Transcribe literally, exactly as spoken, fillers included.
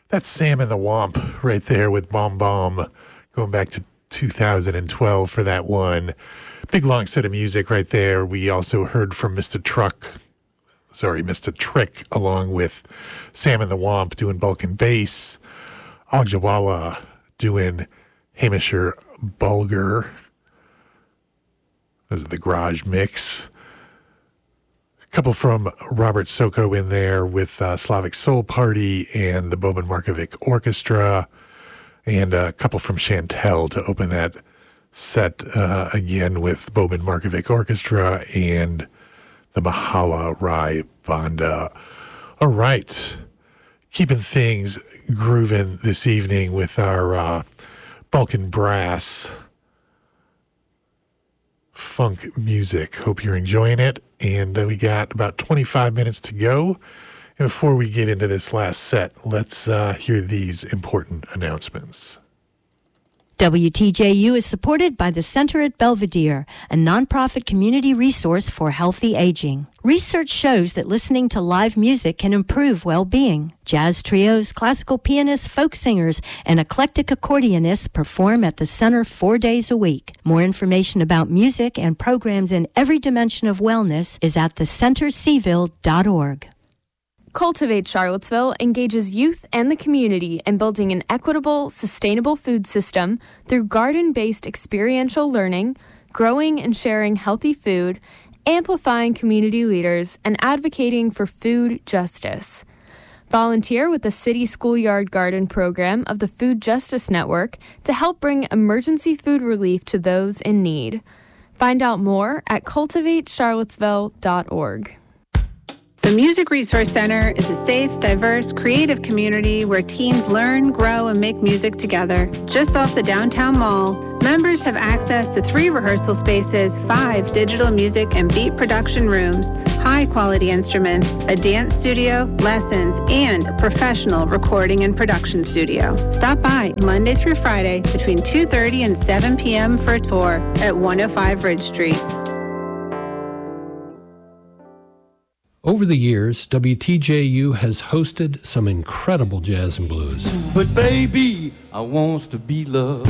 That's Sam and the Womp right there with Bomb Bomb, going back to two thousand twelve for that one. Big long set of music right there. We also heard from Mister Truck, sorry, Mister Trick, along with Sam and the Womp doing Balkan bass, Aljawala doing Hamisher Bulgar. Those are the garage mix. A couple from Robert Soko in there with uh, Slavic Soul Party and the Boban Markovic Orchestra, and a couple from Chantel to open that set uh, again with Boban Markovic Orchestra and the Mahala Rai Banda. All right, keeping things grooving this evening with our uh, Balkan Brass funk music. Hope you're enjoying it. And uh, we got about twenty-five minutes to go. And before we get into this last set, let's uh, hear these important announcements. W T J U is supported by the Center at Belvedere, a nonprofit community resource for healthy aging. Research shows that listening to live music can improve well-being. Jazz trios, classical pianists, folk singers, and eclectic accordionists perform at the center four days a week. More information about music and programs in every dimension of wellness is at the center c ville dot org. Cultivate Charlottesville engages youth and the community in building an equitable, sustainable food system through garden-based experiential learning, growing and sharing healthy food, amplifying community leaders, and advocating for food justice. Volunteer with the City Schoolyard Garden program of the Food Justice Network to help bring emergency food relief to those in need. Find out more at cultivate charlottesville dot org. The Music Resource Center is a safe, diverse, creative community where teens learn, grow, and make music together. Just off the downtown mall, members have access to three rehearsal spaces, five digital music and beat production rooms, high-quality instruments, a dance studio, lessons, and a professional recording and production studio. Stop by Monday through Friday between two thirty and seven p.m. for a tour at one oh five Ridge Street. Over the years, W T J U has hosted some incredible jazz and blues. But baby, I wants to be loved.